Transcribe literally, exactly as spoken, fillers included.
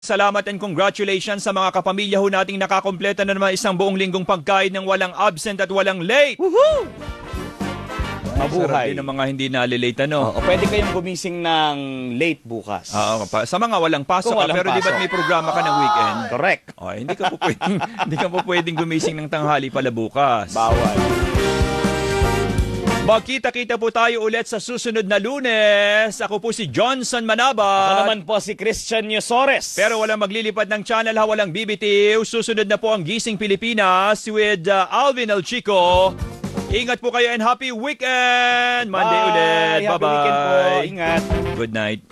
Salamat and congratulations sa mga kapamilya ho nating nakakompleta na naman isang buong linggong pagkain ng walang absent at walang late. Woohoo! Mabuhay. Sarap Mabuhay. din ng mga hindi nalilate, ano? O pwede kayong gumising ng late bukas. Oo, pa- sa mga walang pasok Kung ka, walang pero di ba't pasok. may programa ka ng weekend? Correct. Oh, hindi ka po pwedeng, hindi ka po pwedeng gumising ng tanghali pala bukas. Bawal. Magkita-kita po tayo ulit sa susunod na Lunes. Ako po si Johnson Ako Manaba. naman po si Christian Yosores. Pero walang maglilipad ng channel ha, walang B B T. Susunod na po ang Gising Pilipinas with uh, Alvin El Chico. Ingat po kayo and happy weekend! Monday Bye. ulit. Happy Bye-bye. weekend po. Ingat. Good night.